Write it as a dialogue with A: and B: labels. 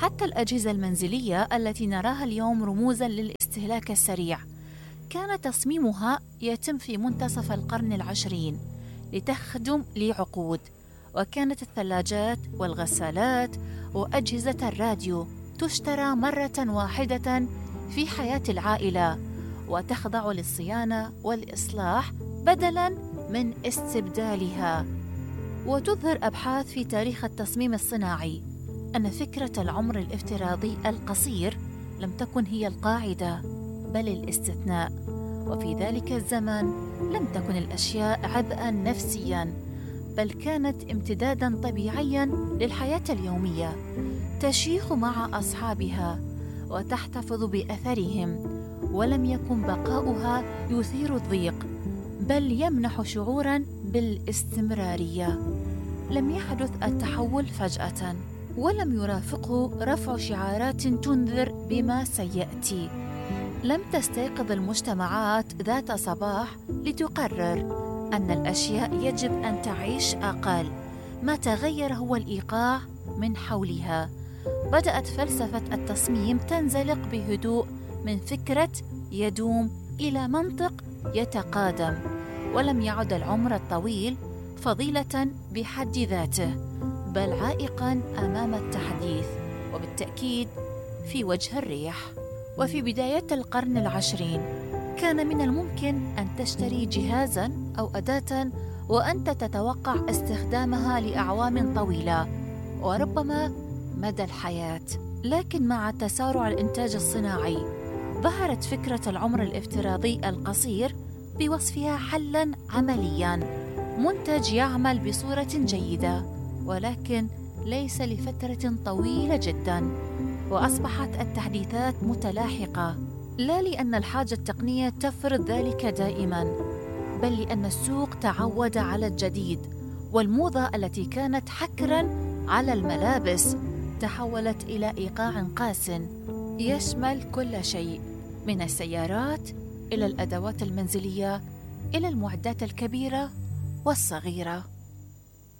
A: حتى الأجهزة المنزلية التي نراها اليوم رموزاً للاستهلاك السريع كان تصميمها يتم في منتصف القرن العشرين لتخدم لعقود، وكانت الثلاجات والغسالات وأجهزة الراديو تشترى مرة واحدة في حياة العائلة وتخضع للصيانة والإصلاح بدلاً من استبدالها. وتظهر أبحاث في تاريخ التصميم الصناعي أن فكرة العمر الافتراضي القصير لم تكن هي القاعدة بل الاستثناء، وفي ذلك الزمن لم تكن الأشياء عبئاً نفسياً بل كانت امتداداً طبيعياً للحياة اليومية تشيخ مع أصحابها وتحتفظ بأثرهم، ولم يكن بقاؤها يثير الضيق بل يمنح شعوراً بالاستمرارية. لم يحدث التحول فجأة ولم يرافقه رفع شعارات تنذر بما سيأتي. لم تستيقظ المجتمعات ذات صباح لتقرر أن الأشياء يجب أن تعيش أقل، ما تغير هو الإيقاع من حولها. بدأت فلسفة التصميم تنزلق بهدوء من فكرة يدوم إلى منطق يتقادم، ولم يعد العمر الطويل فضيلة بحد ذاته بل عائقاً أمام التحديث، وبالتأكيد في وجه الريح. وفي بداية القرن العشرين كان من الممكن أن تشتري جهازاً أو أداة وأنت تتوقع استخدامها لأعوام طويلة وربما مدى الحياة، لكن مع تسارع الإنتاج الصناعي ظهرت فكرة العمر الافتراضي القصير بوصفها حلاً عملياً، منتج يعمل بصورة جيدة ولكن ليس لفترة طويلة جداً. وأصبحت التحديثات متلاحقة لا لأن الحاجة التقنية تفرض ذلك دائماً بل لأن السوق تعود على الجديد، والموضة التي كانت حكراً على الملابس تحولت إلى إيقاع قاس يشمل كل شيء من السيارات إلى الأدوات المنزلية إلى المعدات الكبيرة والصغيرة.